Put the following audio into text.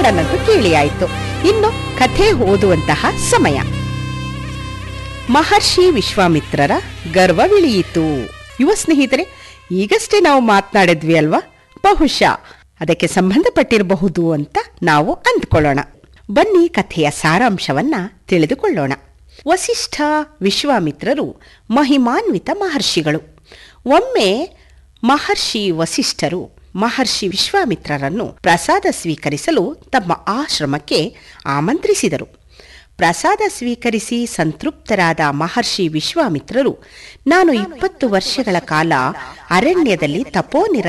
ಹೇಳೋಣಂತೂ ಕೇಳಿ ಆಯ್ತು. ಇನ್ನು ಕಥೆ ಓದುವಂತಹ ಸಮಯ. ಮಹರ್ಷಿ ವಿಶ್ವಾಮಿತ್ರರ ಗರ್ವವಿಳಿಯಿತು. ಯುವ ಸ್ನೇಹಿತರೆ, ಈಗಷ್ಟೇ ನಾವು ಮಾತನಾಡಿದ್ವಿ ಅಲ್ವಾ? ಬಹುಶಃ ಅದಕ್ಕೆ ಸಂಬಂಧಪಟ್ಟಿರಬಹುದು ಅಂತ ನಾವು ಅಂದ್ಕೊಳ್ಳೋಣ. ಬನ್ನಿ ಕಥೆಯ ಸಾರಾಂಶವನ್ನ ತಿಳಿದುಕೊಳ್ಳೋಣ. ವಸಿಷ್ಠ ವಿಶ್ವಾಮಿತ್ರರು ಮಹಿಮಾನ್ವಿತ ಮಹರ್ಷಿಗಳು. ಒಮ್ಮೆ ಮಹರ್ಷಿ ವಸಿಷ್ಠರು ಮಹರ್ಷಿ ವಿಶ್ವಾಮಿತ್ರರನ್ನು ಪ್ರಸಾದ ಸ್ವೀಕರಿಸಲು ತಮ್ಮ ಆಶ್ರಮಕ್ಕೆ ಆಮಂತ್ರಿಸಿದರು. ಪ್ರಸಾದ ಸ್ವೀಕರಿಸಿ ಸಂತೃಪ್ತರಾದ ಮಹರ್ಷಿ ವಿಶ್ವಾಮಿತ್ರರು, ನಾನು 20 ವರ್ಷಗಳ ಕಾಲ ಅರಣ್ಯದಲ್ಲಿ ತಪೋನಿರ